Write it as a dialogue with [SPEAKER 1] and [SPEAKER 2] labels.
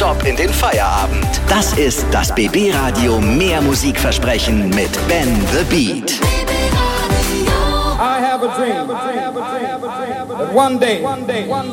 [SPEAKER 1] nonstop in den Feierabend. Das ist das BB Radio Mehr Musikversprechen mit Ben the Beat.
[SPEAKER 2] I have a dream that one day